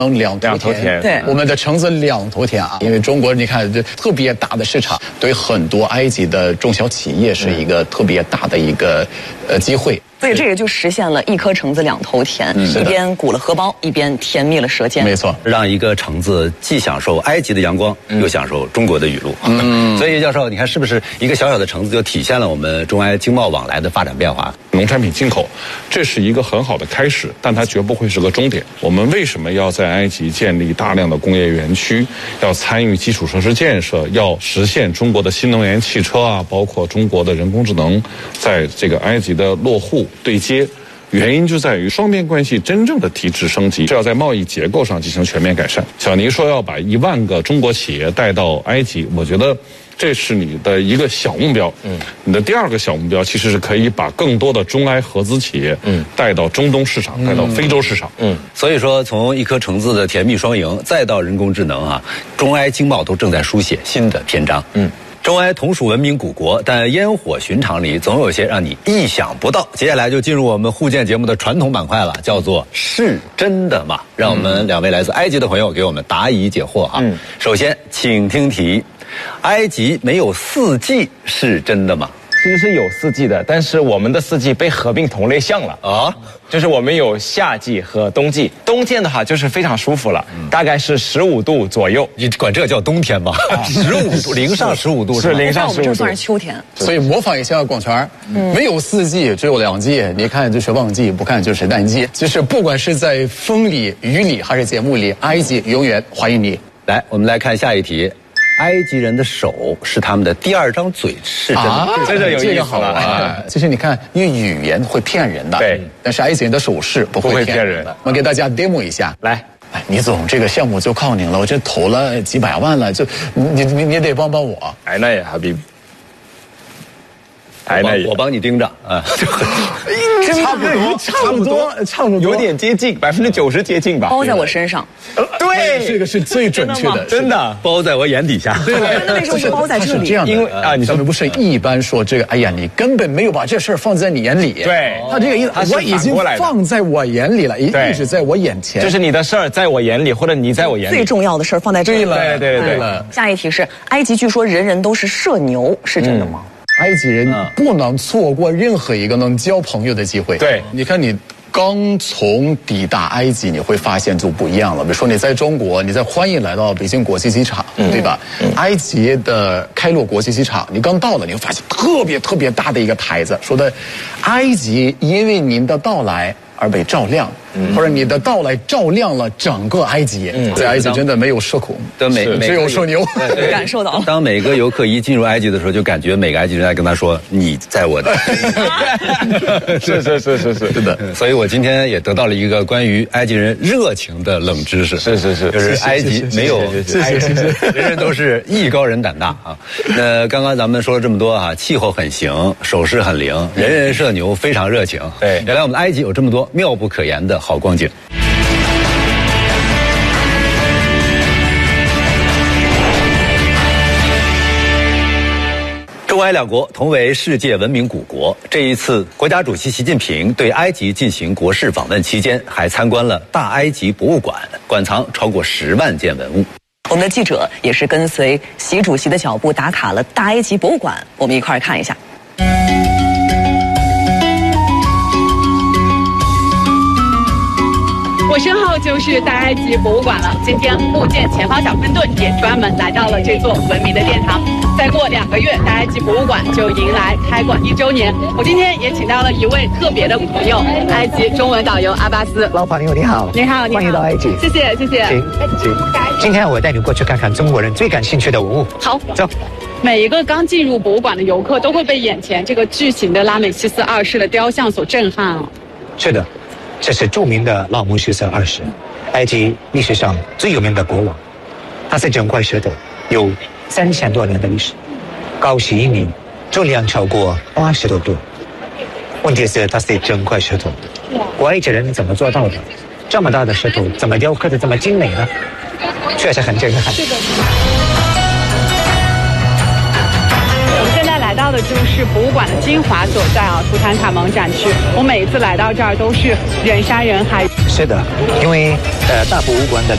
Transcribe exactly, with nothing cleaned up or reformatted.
两头田， 两头田对， 我们的橙子两头田啊，因为中国你看这特别大的市场，对很多埃及的中小企业是一个特别大的一个呃机会。 所以这也就实现了一颗橙子两头甜， 嗯、 一边鼓了荷包，一边甜蜜了舌尖。 没错， 让一个橙子既享受埃及的阳光，嗯、又享受中国的雨露。嗯，所以叶教授，你看是不是一个小小的橙子就体现了我们中埃经贸往来的发展变化？ 农产品进口，这是一个很好的开始，但它绝不会是个终点。我们为什么要在埃及建立大量的工业园区？要参与基础设施建设，要实现中国的新能源汽车啊，包括中国的人工智能，在这个埃及的落户对接。原因就在于双边关系真正的提质升级，是要在贸易结构上进行全面改善。小尼说要把一万个中国企业带到埃及，我觉得这是你的一个小目标。嗯，你的第二个小目标其实是可以把更多的中埃合资企业嗯带到中东市场，嗯、带到非洲市场。 嗯，所以说从一颗橙子的甜蜜双赢，再到人工智能啊，中埃经贸都正在书写新的篇章。嗯。中埃同属文明古国，但烟火寻常里总有些让你意想不到。接下来就进入我们互鉴节目的传统板块了，叫做是真的吗？让我们两位来自埃及的朋友给我们答疑解惑哈。嗯，首先请听题：埃及没有四季是真的吗？ 其实是有四季的，但是我们的四季被合并同类项了啊，就是我们有夏季和冬季。冬天的话就是非常舒服了，嗯、大概是十五度左右。 你管这叫冬天吗？十五度，零上十五度是零上十五度。 我们这算是秋天。 所以模仿一下广泉，嗯、没有四季，只有两季。你看就是旺季，不看就是淡季。就是不管是在风里、雨里还是节目里，埃及永远欢迎你。 来，我们来看下一题。埃及人的手是他们的第二张嘴，是真的， 啊、 这个有意思了啊！其实你看，因为语言会骗人的， 对， 但是埃及人的手势不会骗人的。我给大家 demo 一下， 来， 哎，倪总，这个项目就靠您了，我这投了几百万了，就你你你得帮帮我。 哎，那也还比。 我帮我帮你盯着啊， 差不多，差不多，差不多，有点接近，百分之九十接近吧。 包在我身上， 对，这个是最准确的， 真的包在我眼底下。 对， 那为什么是包在这里？ 这样的， 因为啊， 你咱们不是一般说这个，哎呀，你根本没有把这事儿放在你眼里。 对， 他这个意思，我已经放在我眼里了，一直在我眼前。 就是你的事儿在我眼里，或者你在我眼里。 最重要的事儿放在这里。 对了， 对对对。 下一题是：埃及据说人人都是社牛，是真的吗？ 埃及人不能错过任何一个能交朋友的机会。 对， 你看你刚从抵达埃及，你会发现就不一样了。比如说你在中国，你在欢迎来到北京国际机场，嗯、对吧？嗯、埃及的开罗国际机场，你刚到了，你会发现特别特别大的一个牌子，说的埃及因为您的到来而被照亮。嗯、或者你的到来照亮了整个埃及，嗯、在埃及真的没有社恐， 每只有社牛。 感受到了。 当每个游客一进入埃及的时候，就感觉每个埃及人在跟他说：“你在我的。” 是是是是是， 是的。所以我今天也得到了一个关于埃及人热情的冷知识。 是是是， 就是埃及没有， 是是是， 人人都是艺高人胆大啊。那刚刚咱们说了这么多啊，气候很行，手势很灵，人人社牛，非常热情。 对， 原来我们埃及有这么多妙不可言的好光景。中埃两国同为世界文明古国，这一次国家主席习近平对埃及进行国事访问期间，还参观了大埃及博物馆，馆藏超过十万件文物。 我们的记者也是跟随习主席的脚步打卡了大埃及博物馆，我们一块儿看一下。 我身后就是大埃及博物馆了。今天互鉴前方小分队也专门来到了这座文明的殿堂。再过两个月，大埃及博物馆就迎来开馆一周年。我今天也请到了一位特别的朋友，埃及中文导游阿巴斯。 老朋友你好， 你好，你好， 欢迎到埃及。 谢谢，谢谢。 请请，今天我带你过去看看中国人最感兴趣的文物。 好， 走。 每一个刚进入博物馆的游客都会被眼前这个巨型的拉美西斯二世的雕像所震撼哦。 是的。这是著名的拉姆西斯二世，埃及历史上最有名的国王。他是整块石头，有三千多年的历史，高十一米，重量超过八十多吨。问题是，它是整块石头，埃及人怎么做到的？这么大的石头，怎么雕刻的这么精美呢？确实很震撼。 是的。来到的就是博物馆的精华所在啊，图坦卡蒙展区。我每一次来到这儿都是人山人海。 是的，因为呃大博物馆的